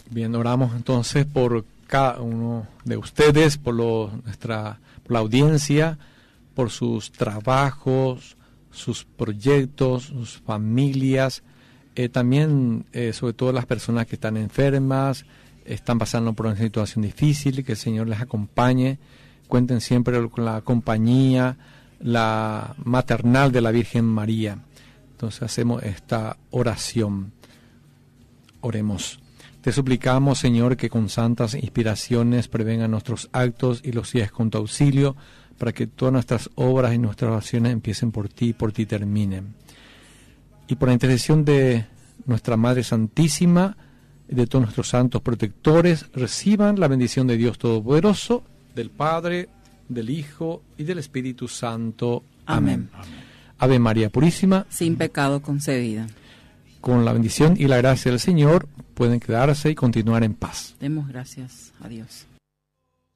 Bien, oramos entonces por cada uno de ustedes, por la audiencia, por sus trabajos, sus proyectos, sus familias, también sobre todo las personas que están enfermas, están pasando por una situación difícil, que el Señor les acompañe. Cuenten siempre con la compañía, la maternal de la Virgen María. Entonces hacemos esta oración. Oremos. Te suplicamos, Señor, que con santas inspiraciones prevengan nuestros actos y los guíes con tu auxilio, para que todas nuestras obras y nuestras oraciones empiecen por ti y por ti terminen. Y por la intercesión de nuestra Madre Santísima y de todos nuestros santos protectores, reciban la bendición de Dios Todopoderoso, del Padre, del Hijo y del Espíritu Santo. Amén. Ave María Purísima, sin pecado concebida. Con la bendición y la gracia del Señor pueden quedarse y continuar en paz. Demos gracias a Dios.